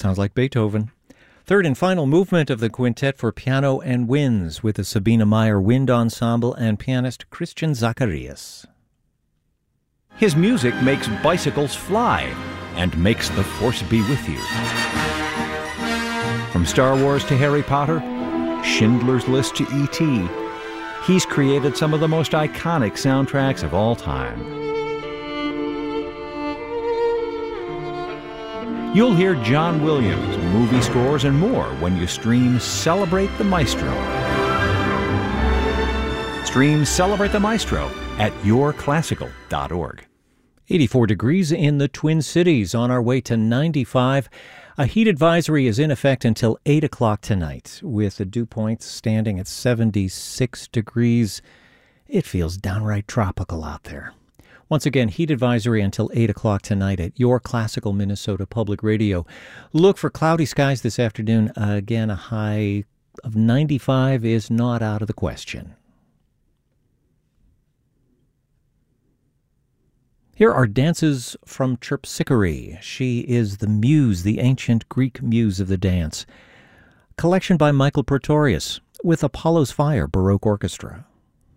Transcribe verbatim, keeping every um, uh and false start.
Sounds like Beethoven. Third and final movement of the quintet for piano and winds with the Sabina Meyer Wind Ensemble and pianist Christian Zacharias. His music makes bicycles fly and makes the Force be with you. From Star Wars to Harry Potter, Schindler's List to E T, he's created some of the most iconic soundtracks of all time. You'll hear John Williams, movie scores, and more when you stream Celebrate the Maestro. Stream Celebrate the Maestro at your classical dot org. eighty-four degrees in the Twin Cities, on our way to ninety-five. A heat advisory is in effect until eight o'clock tonight, with the dew point standing at seventy-six degrees. It feels downright tropical out there. Once again, heat advisory until eight o'clock tonight at your Classical Minnesota Public Radio. Look for cloudy skies this afternoon. Uh, again, a high of ninety-five is not out of the question. Here are dances from Terpsichore. She is the muse, the ancient Greek muse of the dance. Collection by Michael Pretorius with Apollo's Fire Baroque Orchestra.